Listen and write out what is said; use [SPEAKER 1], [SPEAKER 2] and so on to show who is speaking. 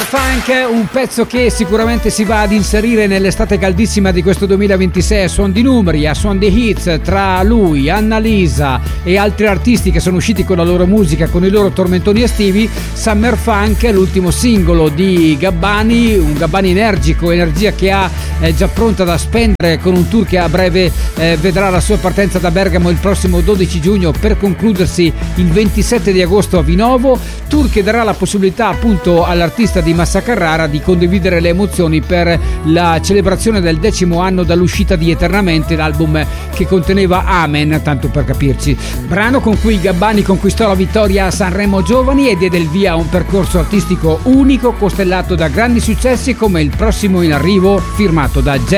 [SPEAKER 1] Funk, un pezzo che sicuramente si va ad inserire nell'estate caldissima di questo 2026 a suon di numeri, a suon di hits tra lui, Annalisa e altri artisti che sono usciti con la loro musica, con i loro tormentoni estivi. Summer Funk, l'ultimo singolo di Gabbani, un Gabbani energico, energia che ha già pronta da spendere con un tour che a breve vedrà la sua partenza da Bergamo il prossimo 12 giugno per concludersi il 27 di agosto a Vinovo, tour che darà la possibilità appunto all'artista di Massa Carrara di condividere le emozioni per la celebrazione del 10° anno dall'uscita di Eternamente, l'album che conteneva Amen, tanto per capirci, brano con cui Gabbani conquistò la vittoria a Sanremo Giovani e diede il via a un percorso artistico unico costellato da grandi successi come il prossimo in arrivo firmato da Jack